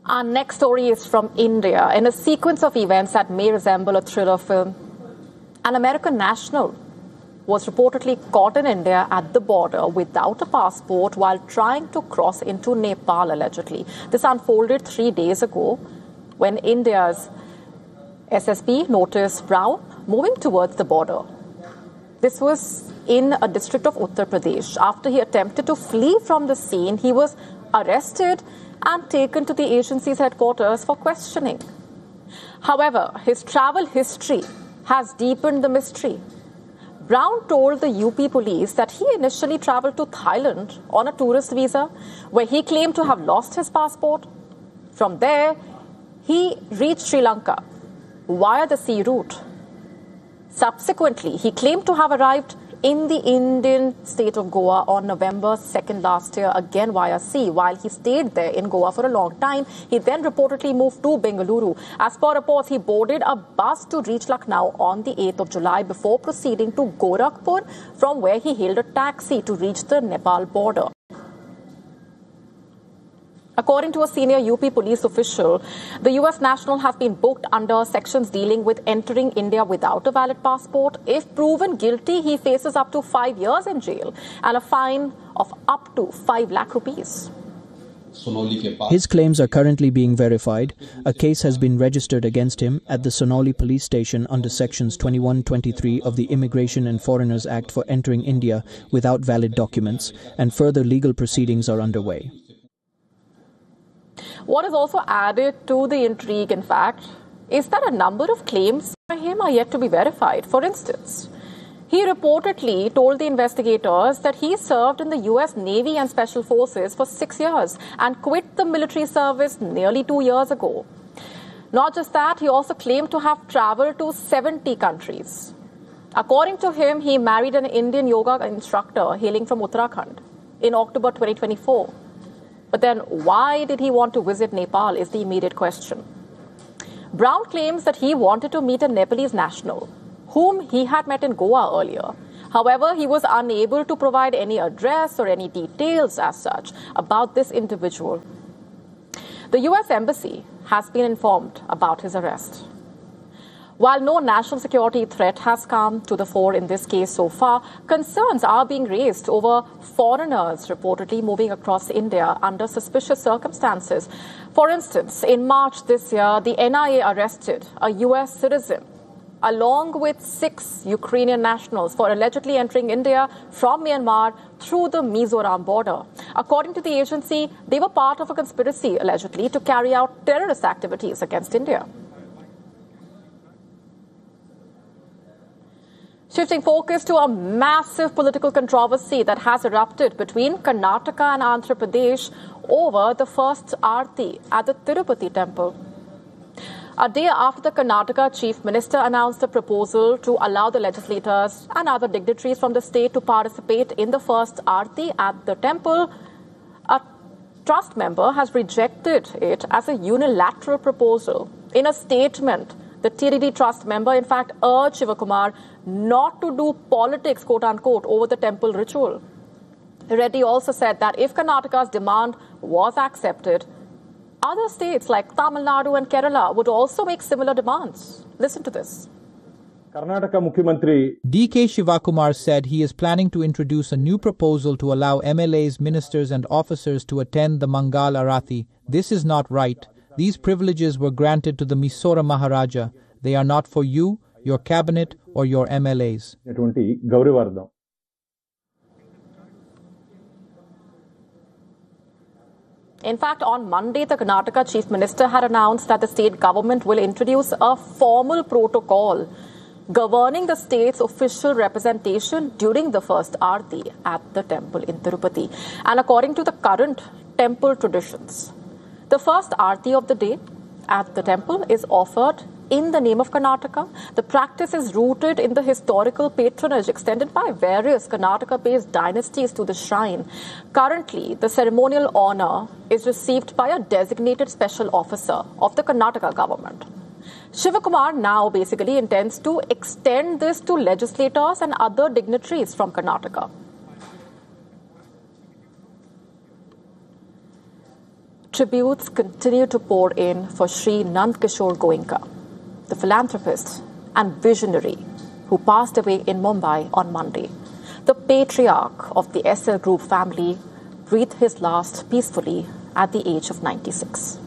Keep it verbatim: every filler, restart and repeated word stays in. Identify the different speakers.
Speaker 1: Our next story is from India. In a sequence of events that may resemble a thriller film, an American national was reportedly caught in India at the border without a passport while trying to cross into Nepal, allegedly. This unfolded three days ago when India's S S B noticed Brown moving towards the border. This was in a district of Uttar Pradesh. After he attempted to flee from the scene, he was arrested and taken to the agency's headquarters for questioning. However, his travel history has deepened the mystery. Brown told the U P police that he initially traveled to Thailand on a tourist visa, where he claimed to have lost his passport. From there, he reached Sri Lanka via the sea route. Subsequently, he claimed to have arrived in the Indian state of Goa on November second last year, again via sea. While he stayed there in Goa for a long time, he then reportedly moved to Bengaluru. As per reports, he boarded a bus to reach Lucknow on the eighth of July before proceeding to Gorakhpur, from where he hailed a taxi to reach the Nepal border. According to a senior U P police official, the U S national has been booked under sections dealing with entering India without a valid passport. If proven guilty, he faces up to five years in jail and a fine of up to five lakh rupees.
Speaker 2: His claims are currently being verified. A case has been registered against him at the Sonoli police station under sections twenty-one twenty-three of the Immigration and Foreigners Act for entering India without valid documents, and further legal proceedings are underway.
Speaker 1: What is also added to the intrigue, in fact, is that a number of claims by him are yet to be verified. For instance, he reportedly told the investigators that he served in the U S Navy and Special Forces for six years and quit the military service nearly two years ago. Not just that, he also claimed to have traveled to seventy countries. According to him, he married an Indian yoga instructor hailing from Uttarakhand in October twenty twenty-four. But then why did he want to visit Nepal is the immediate question. Brown claims that he wanted to meet a Nepalese national whom he had met in Goa earlier. However, he was unable to provide any address or any details as such about this individual. The U S Embassy has been informed about his arrest. While no national security threat has come to the fore in this case so far, concerns are being raised over foreigners reportedly moving across India under suspicious circumstances. For instance, in March this year, the N I A arrested a U S citizen along with six Ukrainian nationals for allegedly entering India from Myanmar through the Mizoram border. According to the agency, they were part of a conspiracy allegedly to carry out terrorist activities against India. Shifting focus to a massive political controversy that has erupted between Karnataka and Andhra Pradesh over the first Aarti at the Tirupati temple. A day after the Karnataka Chief Minister announced a proposal to allow the legislators and other dignitaries from the state to participate in the first Aarti at the temple, a trust member has rejected it as a unilateral proposal. In a statement, the T D D trust member, in fact, urged Shivakumar not to do politics, quote-unquote, over the temple ritual. Reddy also said that if Karnataka's demand was accepted, other states like Tamil Nadu and Kerala would also make similar demands. Listen to this.
Speaker 3: Karnataka Mukhyamantri
Speaker 4: D K Shivakumar said he is planning to introduce a new proposal to allow M L As, ministers and officers to attend the Mangal Arati. This is not right. These privileges were granted to the Mysora Maharaja. They are not for you, your cabinet, or your M L As.
Speaker 1: In fact, on Monday, the Karnataka Chief Minister had announced that the state government will introduce a formal protocol governing the state's official representation during the first Aarti at the temple in Tirupati. And according to the current temple traditions, the first Aarti of the day at the temple is offered in the name of Karnataka. The practice is rooted in the historical patronage extended by various Karnataka-based dynasties to the shrine. Currently, the ceremonial honor is received by a designated special officer of the Karnataka government. Shivakumar now basically intends to extend this to legislators and other dignitaries from Karnataka. tributes continue to pour in for Sri Nandkishore Goenka, the philanthropist and visionary who passed away in Mumbai on Monday. The patriarch of the S L Group family breathed his last peacefully at the age of ninety-six.